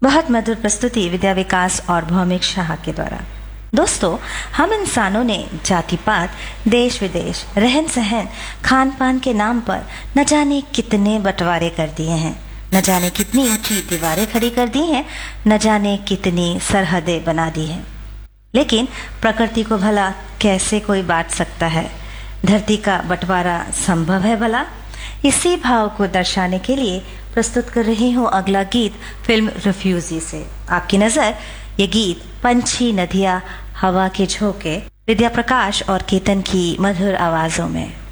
बहुत मधुर प्रस्तुति विद्या विकास और भौमिक शाह के द्वारा। दोस्तों, हम इंसानों ने जाति पात, देश विदेश, रहन सहन, खान पान के नाम पर न जाने कितने बंटवारे कर दिए हैं, न जाने कितनी ऊंची दीवारें खड़ी कर दी हैं, न जाने कितनी सरहदें बना दी हैं। लेकिन प्रकृति को भला कैसे कोई बांट सकता है? धरती का बंटवारा संभव है भला? इसी भाव को दर्शाने के लिए प्रस्तुत कर रही हूँ अगला गीत फिल्म रिफ्यूजी से। आपकी नजर ये गीत पंछी, नदियाँ, हवा के झोंके, विद्या प्रकाश और केतन की मधुर आवाजों में।